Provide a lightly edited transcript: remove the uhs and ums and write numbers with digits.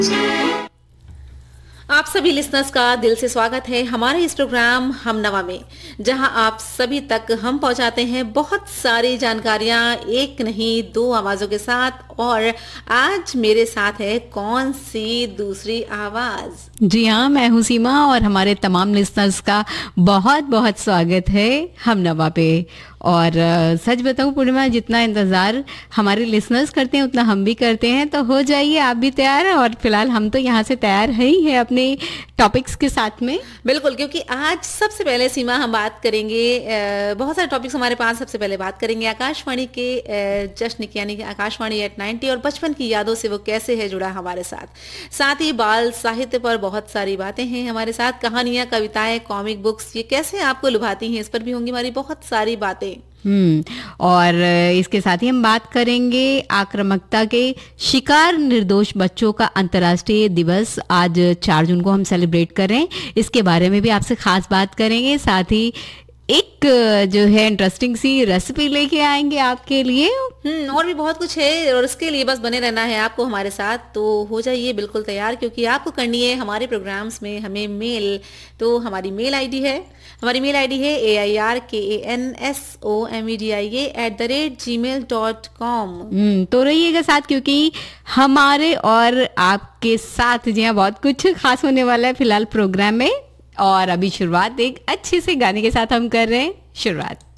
आप सभी लिसनर्स का दिल से स्वागत है हमारे इस प्रोग्राम हम नवा में, जहां आप सभी तक हम पहुंचाते हैं बहुत सारी जानकारियां एक नहीं दो आवाजों के साथ। और आज मेरे साथ है कौन सी दूसरी आवाज? जी हाँ, मैं हूँ सीमा और हमारे तमाम लिसनर्स का बहुत बहुत स्वागत है हम नवा पे। और सच बताऊँ पूर्णिमा, जितना इंतज़ार हमारे लिसनर्स करते हैं उतना हम भी करते हैं, तो हो जाइए आप भी तैयार। और फिलहाल हम तो यहाँ से तैयार है ही है अपने टॉपिक्स के साथ में। बिल्कुल, क्योंकि आज सबसे पहले सीमा हम बात करेंगे, बहुत सारे टॉपिक्स हमारे पास। सबसे पहले बात करेंगे आकाशवाणी के जश्न की, यानी कि आकाशवाणी एट 90 और बचपन की यादों से वो कैसे है जुड़ा हमारे साथ ही बाल साहित्य पर बहुत सारी बातें हैं हमारे साथ। कहानियां, कविताएं, कॉमिक बुक्स, ये कैसे आपको लुभाती हैं, इस पर भी होंगी हमारी बहुत सारी बातें। और इसके साथ ही हम बात करेंगे आक्रामकता के शिकार निर्दोष बच्चों का अंतर्राष्ट्रीय दिवस आज 4 जून को हम सेलिब्रेट कर रहे हैं। इसके बारे में भी आपसे खास बात करेंगे। साथ ही एक जो है इंटरेस्टिंग सी रेसिपी लेके आएंगे आपके लिए। और भी बहुत कुछ है, और इसके लिए बस बने रहना है आपको हमारे साथ। तो हो जाइए बिल्कुल तैयार, क्योंकि आपको करनी है हमारे प्रोग्राम्स में हमें मेल। तो हमारी मेल आईडी है AIRKANSOMEDIA@gmail.com। तो रहिएगा साथ, क्योंकि हमारे और आपके साथ जी हाँ बहुत कुछ खास होने वाला है फिलहाल प्रोग्राम में। और अभी शुरुआत एक अच्छे से गाने के साथ हम कर रहे हैं शुरुआत।